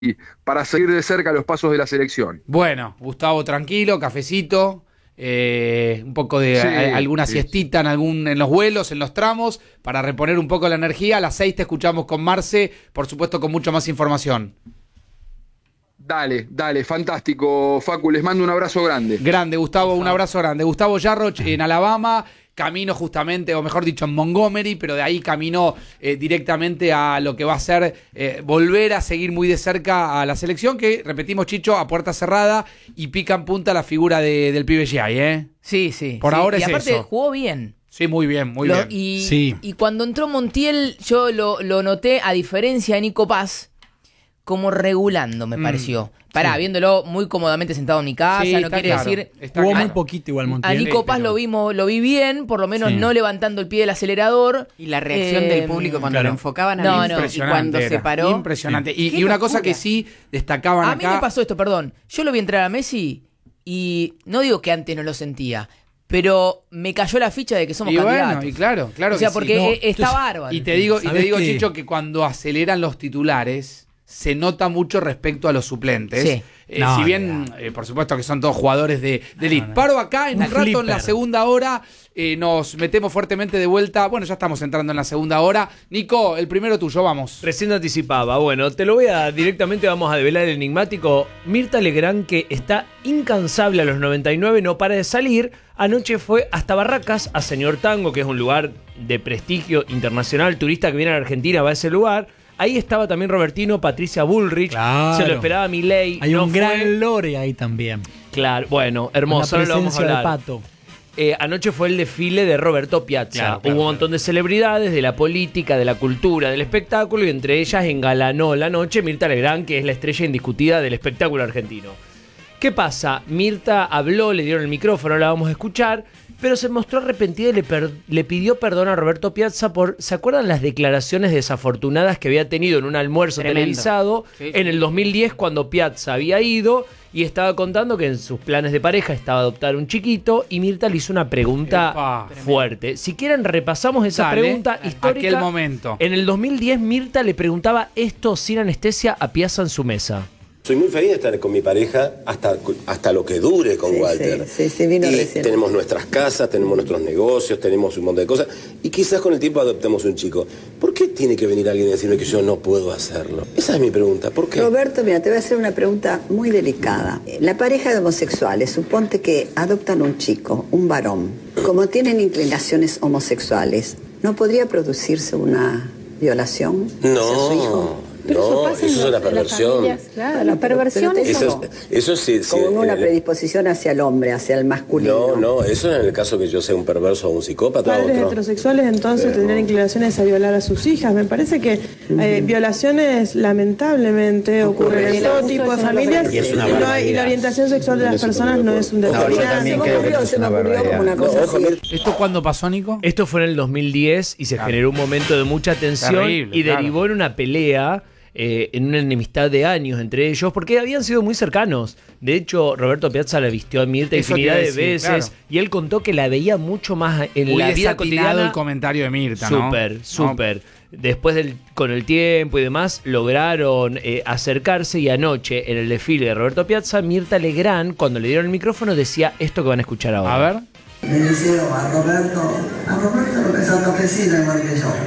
para seguir de cerca los pasos de la selección. Bueno, Gustavo, tranquilo, cafecito, un poco de Sí, alguna sí. siestita en los vuelos, en los tramos, para reponer un poco la energía. A las 6 te escuchamos con Marce, por supuesto con mucha más información. Dale, fantástico, Facu, les mando un abrazo grande. Grande, Gustavo, un abrazo grande. Gustavo Yarroch en Alabama, camino justamente, o mejor dicho, en Montgomery, pero de ahí camino directamente a lo que va a ser volver a seguir muy de cerca a la selección, que, repetimos, Chicho, a puerta cerrada y pica en punta la figura del pibe Giai, ¿eh? Sí, sí. Por sí. ahora y es aparte eso. jugó bien. Sí, muy bien, muy bien. Y cuando entró Montiel, yo lo noté, a diferencia de Nico Paz, como regulando, me pareció. Pará, viéndolo muy cómodamente sentado en mi casa, Sí, no está quiere claro, decir... está Jugó claro. muy poquito igual A Montiel. Nico Paz pero- lo vi bien, por lo menos Sí. no levantando el pie del acelerador. Y la reacción del público cuando claro. lo enfocaban a No, mí no. y Impresionante cuando se era, paró. impresionante. Sí. Y Qué una cosa locura. que sí destacaban A acá. mí me pasó esto, perdón. Yo lo vi entrar a Messi y no digo que antes no lo sentía, pero me cayó la ficha de que somos Y candidatos. bueno, y claro O sea, que sí. porque No, está entonces- bárbaro. Y te digo, ¿Sabés qué? Chicho, que cuando aceleran los titulares, se nota mucho respecto a los suplentes. Sí. No, Si bien, por supuesto que son todos jugadores de elite. no. Paro acá, en Un un rato, en la flipper. segunda hora, nos metemos fuertemente de vuelta. Bueno, ya estamos entrando en la segunda hora. Nico, el primero tuyo, vamos. Recién anticipaba, bueno, te lo voy a directamente, vamos a develar el enigmático. Mirta Legrand, que está incansable a los 99, no para de salir. Anoche fue hasta Barracas, a Señor Tango, que es un lugar de prestigio internacional, turista que viene a la Argentina va a ese lugar. Ahí estaba también Robertino, Patricia Bullrich, Claro. se lo esperaba Milei. Hay no un fue. gran lore ahí también. Claro, bueno, hermoso, Una ahora lo vamos a presencia de hablar. Pato. Anoche fue el desfile de Roberto Piazza. Claro, Hubo un montón de celebridades de la política, de la cultura, del espectáculo, y entre ellas engalanó la noche Mirta Legrand, que es la estrella indiscutida del espectáculo argentino. ¿Qué pasa? Mirta habló, le dieron el micrófono, la vamos a escuchar, pero se mostró arrepentida y le pidió perdón a Roberto Piazza por... ¿Se acuerdan las declaraciones desafortunadas que había tenido en un almuerzo Tremendo. televisado Sí, sí. en el 2010 cuando Piazza había ido y estaba contando que en sus planes de pareja estaba adoptar un chiquito y Mirta le hizo una pregunta Epa. fuerte? Si quieren repasamos esa Dale, pregunta histórica. aquel momento. En el 2010 Mirta le preguntaba esto sin anestesia a Piazza en su mesa. Soy muy feliz de estar con mi pareja hasta lo que dure con Sí, Walter. sí, vino y recién. tenemos nuestras casas, tenemos nuestros negocios, tenemos un montón de cosas. Y quizás con el tiempo adoptemos un chico. ¿Por qué tiene que venir alguien a decirme que yo no puedo hacerlo? Esa es mi pregunta. ¿Por qué? Roberto, mira, te voy a hacer una pregunta muy delicada. La pareja de homosexuales, suponte que adoptan un chico, un varón. Como tienen inclinaciones homosexuales, ¿no podría producirse una violación hacia su hijo? No, eso es una perversión. Claro, la perversión es Eso sí. como una predisposición hacia el hombre, hacia el masculino. No, eso es en el caso que yo sea un perverso o un psicópata. Padres otro. heterosexuales entonces Pero- tendrían inclinaciones a violar a sus hijas. Me parece que violaciones lamentablemente ocurren en El todo abuso tipo de es una familias barbaridad. y, y la orientación sexual de las personas no es un determinante. Se me ocurrió como una cosa ojo, así. ¿Esto cuándo pasó, Nico? Esto fue en el 2010 y se generó un momento de mucha tensión Terrible, y claro. derivó en una pelea, en una enemistad de años entre ellos, porque habían sido muy cercanos. De hecho, Roberto Piazza la vistió a Mirta Eso te infinidad iba a de decir, veces claro. y él contó que la veía mucho más en Muy la vida desatinado cotidiana. el comentario de Mirta, ¿no? Súper. Después con el tiempo y demás, lograron acercarse y anoche, en el desfile de Roberto Piazza, Mirta Legrand, cuando le dieron el micrófono, decía esto que van a escuchar ahora. A ver. Le dicevo a Roberto lo que es santafesino igual que yo.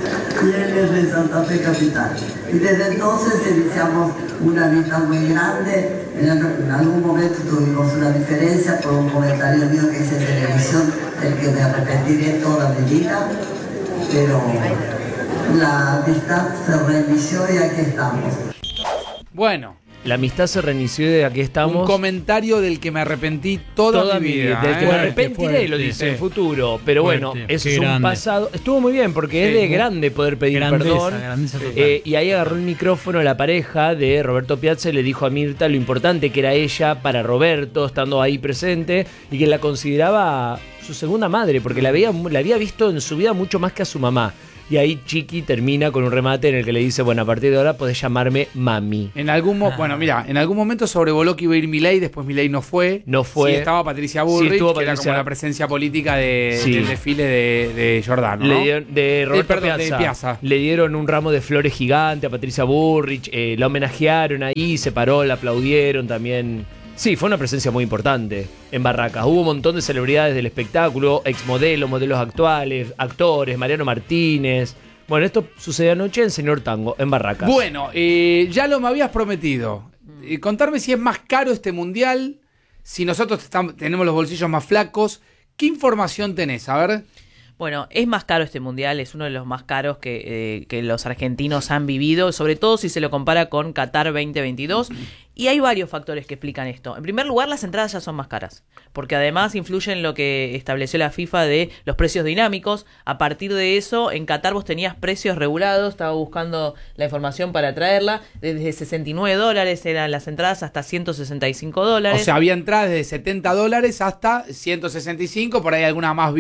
Y él es de Santa Fe Capital. Y desde entonces iniciamos una amistad muy grande. En algún momento tuvimos una diferencia por un comentario mío que hice en televisión, del que me arrepentiré toda mi vida. Pero la amistad se reinició y aquí estamos. Bueno, La amistad se reinició y aquí estamos. un comentario del que me arrepentí toda mi vida. Del que me Fuerte, arrepentiré, fuerte, lo dice sí. en futuro. Pero Fuerte, bueno, eso qué es un grande. pasado. Estuvo muy bien porque es de grande poder pedir Grandeza, perdón. grandeza total. Y ahí agarró el micrófono la pareja de Roberto Piazza y le dijo a Mirta lo importante que era ella para Roberto, estando ahí presente, y que la consideraba su segunda madre, porque la había visto en su vida mucho más que a su mamá. Y ahí Chiqui termina con un remate en el que le dice, bueno, a partir de ahora podés llamarme mami. En algún momento sobrevoló que iba a ir Milei, después Milei no fue. No fue. Sí estaba Patricia Bullrich, Sí estuvo que era Patricia. como la presencia política Sí. del desfile de Giordano, ¿no? Le dieron, de Roberto perdón, de Piazza. Piazza. Le dieron un ramo de flores gigante a Patricia Bullrich, la homenajearon ahí, se paró, la aplaudieron también. Sí, fue una presencia muy importante en Barracas. Hubo un montón de celebridades del espectáculo, exmodelos, modelos actuales, actores, Mariano Martínez. Bueno, esto sucedió anoche en Señor Tango, en Barracas. Bueno, ya lo me habías prometido. Contarme si es más caro este mundial, si nosotros tenemos los bolsillos más flacos. ¿Qué información tenés? A ver. Bueno, es más caro este mundial, es uno de los más caros que los argentinos han vivido, sobre todo si se lo compara con Qatar 2022. Y hay varios factores que explican esto. En primer lugar, las entradas ya son más caras, porque además influyen lo que estableció la FIFA de los precios dinámicos. A partir de eso, en Qatar vos tenías precios regulados, estaba buscando la información para traerla, desde $69 eran las entradas hasta $165. O sea, había entradas desde $70 hasta 165, por ahí alguna más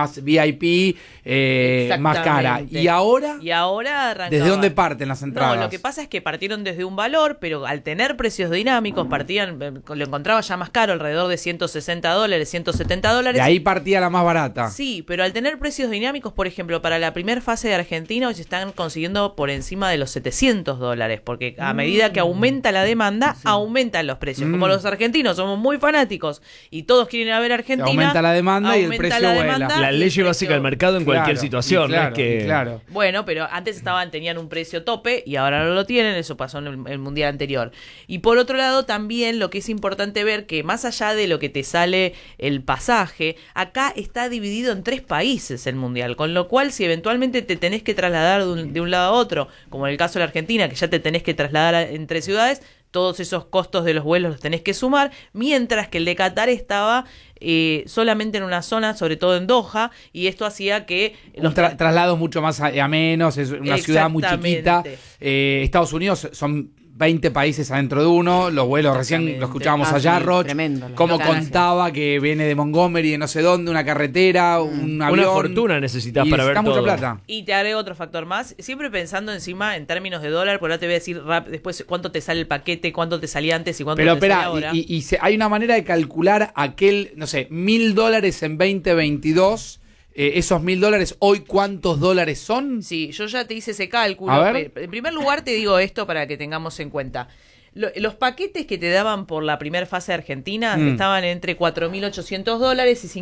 VIP, más cara. ¿Y ahora? Y ahora arrancaban. ¿Desde dónde parten las entradas? No, lo que pasa es que partieron desde un valor, pero al tener precios dinámicos, lo encontraba ya más caro, alrededor de $160, $170. De ahí partía la más barata. Sí, pero al tener precios dinámicos, por ejemplo, para la primera fase de Argentina hoy se están consiguiendo por encima de los $700, porque a medida que aumenta la demanda, aumentan los precios. Como los argentinos somos muy fanáticos y todos quieren ir a ver a Argentina, aumenta la demanda y el precio vuela. La ley básica del mercado en cualquier situación. Claro, ¿no? Es que... claro. Bueno, pero antes tenían un precio tope y ahora no lo tienen, eso pasó en el mundial anterior. Y por otro lado también lo que es importante ver que más allá de lo que te sale el pasaje, acá está dividido en 3 países el mundial, con lo cual si eventualmente te tenés que trasladar de un lado a otro, como en el caso de la Argentina, que ya te tenés que trasladar entre ciudades, todos esos costos de los vuelos los tenés que sumar, mientras que el de Qatar estaba solamente en una zona, sobre todo en Doha, y esto hacía que... Los traslados mucho más a menos, es una ciudad muy chiquita. Estados Unidos son 20 países adentro de uno, los vuelos recién lo escuchábamos allá, Roch, como contaba que viene de Montgomery, de no sé dónde, una carretera, un avión. Una fortuna necesitas para ver todo. Mucha plata. Y te agrego otro factor más, siempre pensando encima en términos de dólar, por ahora te voy a decir después cuánto te sale el paquete, cuánto te salía antes y cuánto te sale ahora. Hay una manera de calcular aquel, no sé, $1.000 en 2022. Esos $1.000, ¿hoy cuántos dólares son? Sí, yo ya te hice ese cálculo. A ver. En primer lugar te digo esto para que tengamos en cuenta. Los paquetes que te daban por la primera fase de Argentina estaban entre $4.800 y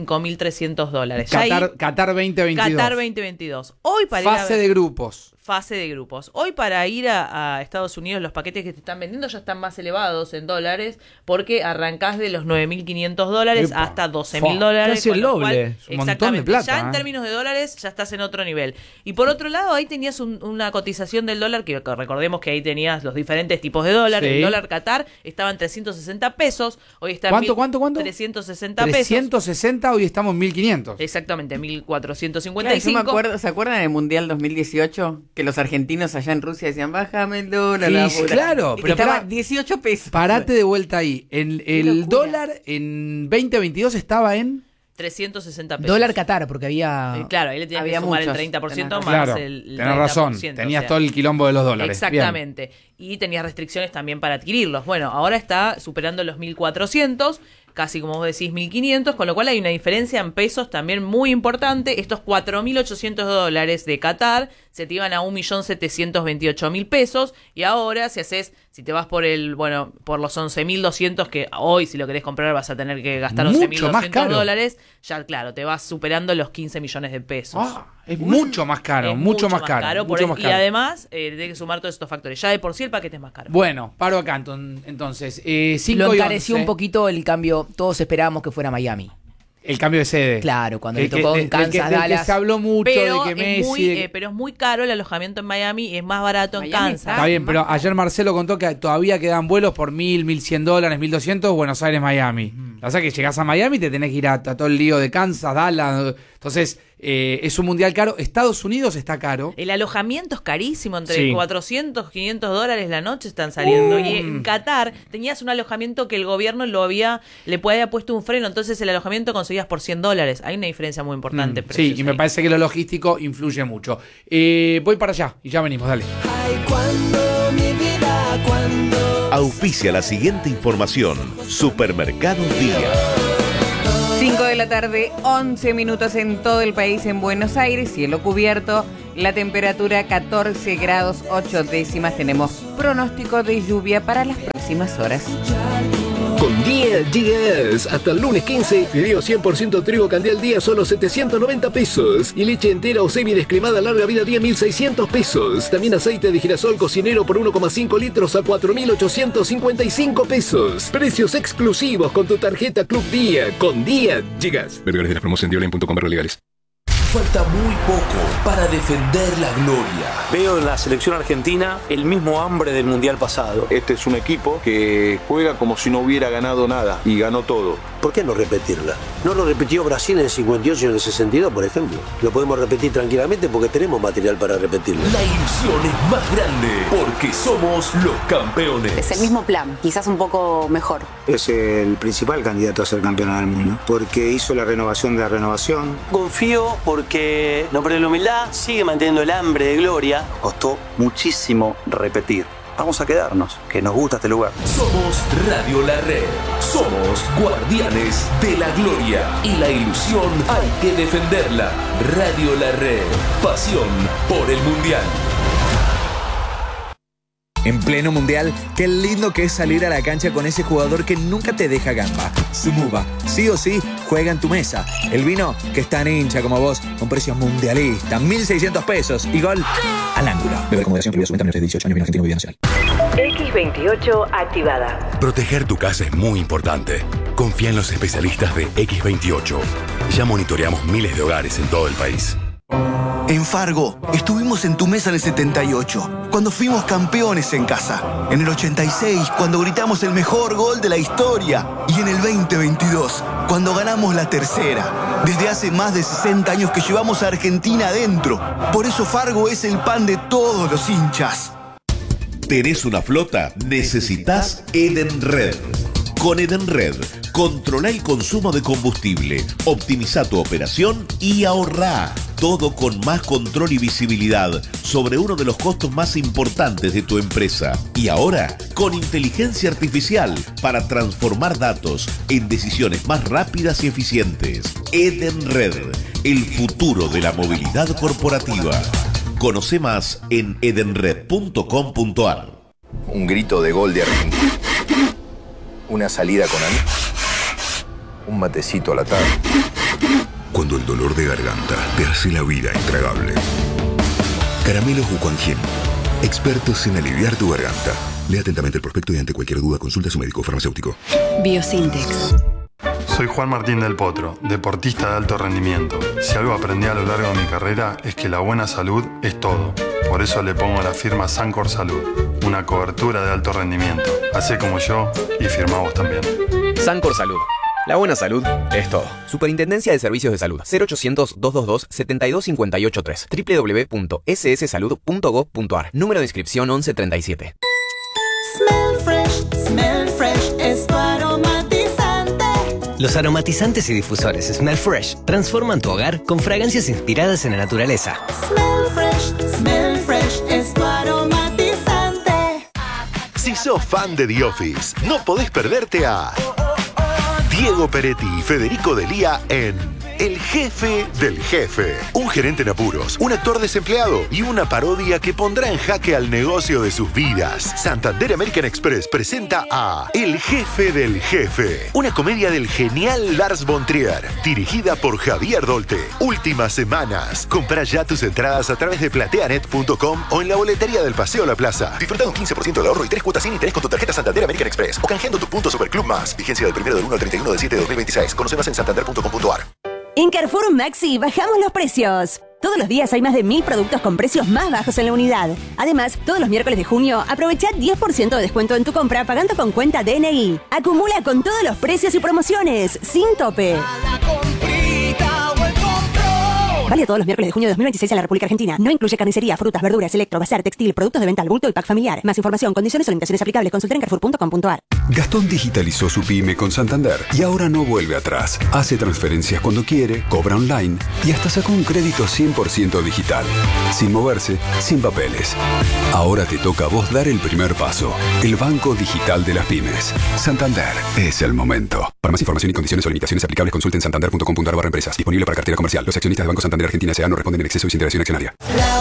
$5.300. Qatar 2022. Qatar 2022. Hoy para fase de grupos. Fase de grupos. Hoy para ir a Estados Unidos los paquetes que te están vendiendo ya están más elevados en dólares porque arrancás de los $9.500 hasta $12.000. Casi el doble. Un montón de plata. Ya en términos de dólares ya estás en otro nivel. Y por otro lado ahí tenías una cotización del dólar que recordemos que ahí tenías los diferentes tipos de dólar. Sí. El dólar Qatar estaba en 360 pesos. Hoy está ¿Cuánto? 360 pesos. 360, hoy estamos en 1.500. Exactamente, 1.455. Claro, yo me acuerdo, ¿se acuerdan del Mundial 2018? Que los argentinos allá en Rusia decían, bájame el dólar. Sí, claro, y pero estaba 18 pesos. Parate de vuelta ahí. El dólar en 2022 estaba en 360 pesos. Dólar Qatar, porque había... Claro, ahí le tenías que sumar muchos. el 30% más claro, el 30%. tenés razón, tenías todo el quilombo de los dólares. Exactamente. Bien. Y tenías restricciones también para adquirirlos. Bueno, ahora está superando los 1.400, casi como vos decís 1.500, con lo cual hay una diferencia en pesos también muy importante. Estos $4.800 de Qatar se te iban a 1.728.000 pesos y ahora si te vas por por los 11.200 que hoy si lo querés comprar vas a tener que gastar $11.200, ya claro, te vas superando los 15 millones de pesos. Es mucho más caro, mucho más caro. Y además tenés que sumar todos estos factores. Ya de por sí el paquete es más caro. Bueno, paro acá entonces. 5 Lo y encareció 11. un poquito el cambio. Todos esperábamos que fuera Miami. El cambio de sede. Claro, cuando le tocó en Kansas, Dallas. Que se habló mucho pero de que Messi... pero es muy caro el alojamiento en Miami y es más barato en Kansas. Está bien, pero ayer Marcelo contó que todavía quedan vuelos por $1.000, $1.100, $1.200, Buenos Aires, Miami. Pasa que llegás a Miami y te tenés que ir a todo el lío de Kansas, Dallas. Entonces, es un mundial caro. Estados Unidos está caro. El alojamiento es carísimo, entre Sí. $400, $500 la noche están saliendo. Y en Qatar tenías un alojamiento que el gobierno le había puesto un freno, entonces el alojamiento conseguías por $100. Hay una diferencia muy importante. Sí, y me parece que lo logístico influye mucho. Voy para allá y ya venimos, dale. Auspicia la siguiente información. Supermercados Día. 5 de la tarde, 11 minutos en todo el país, en Buenos Aires, cielo cubierto, la temperatura 14 grados 8 décimas, tenemos pronóstico de lluvia para las próximas horas. Con Díaz, hasta el lunes 15, fideo 100% trigo Candial Día solo 790 pesos. Y leche entera o semi-descremada larga vida Día 1.600 pesos. También aceite de girasol cocinero por 1,5 litros a 4.855 pesos. Precios exclusivos con tu tarjeta Club Día. Con Día llegas. Ver de la promoción de Online.com legales. Falta muy poco para defender la gloria. Veo en la selección argentina el mismo hambre del mundial pasado. Este es un equipo que juega como si no hubiera ganado nada y ganó todo. ¿Por qué no repetirla? No lo repitió Brasil en el 58 y en el 62, por ejemplo. Lo podemos repetir tranquilamente porque tenemos material para repetirlo. La ilusión es más grande porque somos los campeones. Es el mismo plan, quizás un poco mejor. Es el principal candidato a ser campeón del mundo porque hizo la renovación de la renovación. Confío porque no pierde la humildad, sigue manteniendo el hambre de gloria. Costó muchísimo repetir. Vamos a quedarnos, que nos gusta este lugar. Somos Radio La Red. Somos guardianes de la gloria. Y la ilusión hay que defenderla. Radio La Red. Pasión por el mundial. En pleno mundial, qué lindo que es salir a la cancha con ese jugador que nunca te deja gamba. Sumuba, sí o sí, juega en tu mesa. El vino que es tan hincha como vos, con precios mundialistas, 1.600 pesos y gol al ángulo. Beber con moderación, prohibido menores de 18 años, vino argentino, bebida nacional. X28 activada. Proteger tu casa es muy importante. Confía en los especialistas de X28. Ya monitoreamos miles de hogares en todo el país. En Fargo, estuvimos en tu mesa en el 78, cuando fuimos campeones en casa. En el 86, cuando gritamos el mejor gol de la historia. Y en el 2022, cuando ganamos la tercera. Desde hace más de 60 años que llevamos a Argentina adentro. Por eso Fargo es el pan de todos los hinchas. ¿Tenés una flota? Necesitas Edenred. Con Edenred, controla el consumo de combustible, optimiza tu operación y ahorrá. Todo con más control y visibilidad sobre uno de los costos más importantes de tu empresa. Y ahora, con inteligencia artificial para transformar datos en decisiones más rápidas y eficientes. Edenred, el futuro de la movilidad corporativa. Conoce más en edenred.com.ar. Un grito de gol de Argentina. Una salida con amigos. Un matecito a la tarde. Cuando el dolor de garganta te hace la vida intragable. Caramelos Wuquanjin. Expertos en aliviar tu garganta. Lea atentamente el prospecto y ante cualquier duda consulta a su médico farmacéutico. Biosintex. Soy Juan Martín del Potro, deportista de alto rendimiento. Si algo aprendí a lo largo de mi carrera es que la buena salud es todo. Por eso le pongo a la firma Sancor Salud, una cobertura de alto rendimiento. Hacé como yo y firmá vos también. Sancor Salud. La buena salud es todo. Superintendencia de Servicios de Salud. 0800-222-72583. www.sssalud.gov.ar. Número de inscripción 1137. Smell Fresh es tu aromatizante. Los aromatizantes y difusores Smell Fresh transforman tu hogar con fragancias inspiradas en la naturaleza. Smell Fresh es tu aromatizante. Si sos fan de The Office, no podés perderte a Diego Peretti y Federico Delía en El Jefe del Jefe. Un gerente en apuros, un actor desempleado y una parodia que pondrá en jaque al negocio de sus vidas. Santander American Express presenta a El Jefe del Jefe, una comedia del genial Lars von Trier, dirigida por Javier Dolte. Últimas semanas. Comprá ya tus entradas a través de plateanet.com o en la boletería del Paseo La Plaza. Disfruta de un 15% de ahorro y 3 cuotas sin interés con tu tarjeta Santander American Express o canjeando tus puntos Superclub Más. Vigencia del 1 del 1 al 31 del 7 de 2026. Conoce más en santander.com.ar. En Carrefour Maxi bajamos los precios. Todos los días hay más de 1000 productos con precios más bajos en la unidad. Además, todos los miércoles de junio, aprovecha 10% de descuento en tu compra pagando con cuenta DNI. Acumula con todos los precios y promociones, sin tope. Vale todos los miércoles de junio de 2026 en la República Argentina. No incluye carnicería, frutas, verduras, electro, bazar, textil, productos de venta al bulto y pack familiar. Más información, condiciones o limitaciones aplicables. Consulta en carrefour.com.ar. Gastón digitalizó su pyme con Santander y ahora no vuelve atrás. Hace transferencias cuando quiere, cobra online y hasta sacó un crédito 100% digital. Sin moverse, sin papeles. Ahora te toca a vos dar el primer paso. El Banco Digital de las Pymes. Santander es el momento. Para más información y condiciones o limitaciones aplicables, consulte en santander.com.ar/empresas. Disponible para cartera comercial. Los accionistas de Banco Santander Argentina S.A. no responden en exceso y sin interacción accionaria.